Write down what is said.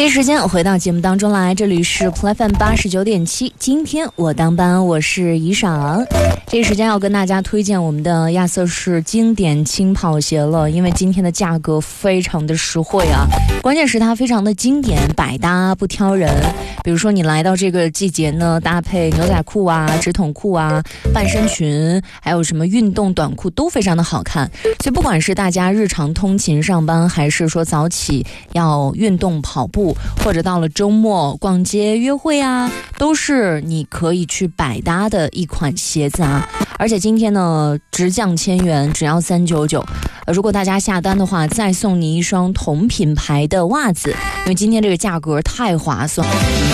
这时间回到节目当中来，这里是 FM 89.7，今天我当班，我是怡赏。这时间要跟大家推荐我们的亚瑟士经典轻跑鞋了，因为今天的价格非常的实惠啊，关键是它非常的经典，百搭不挑人。比如说你来到这个季节呢，搭配牛仔裤啊、直筒裤啊、半身裙，还有什么运动短裤都非常的好看。所以不管是大家日常通勤上班，还是说早起要运动跑步，或者到了周末逛街约会啊，都是你可以去百搭的一款鞋子啊。而且今天呢直降1000元，只要399。如果大家下单的话，再送你一双同品牌的袜子，因为今天这个价格太划算。